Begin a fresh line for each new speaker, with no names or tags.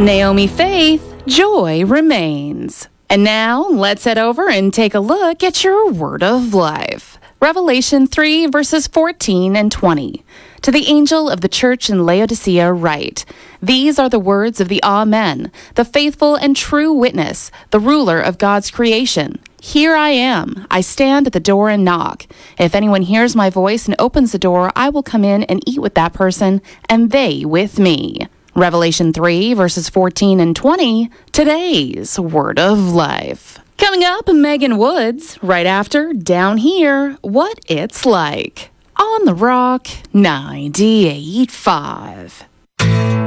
Naomi Faith, joy remains. And now, let's head over and take a look at your word of life. Revelation 3, verses 14 and 20. To the angel of the church in Laodicea write, These are the words of the Amen, the faithful and true witness, the ruler of God's creation. Here I am. I stand at the door and knock. If anyone hears my voice and opens the door, I will come in and eat with that person, and they with me. Revelation 3, verses 14 and 20, today's Word of Life. Coming up, Megan Woods, right after Down Here, What It's Like. On the Rock 98.5.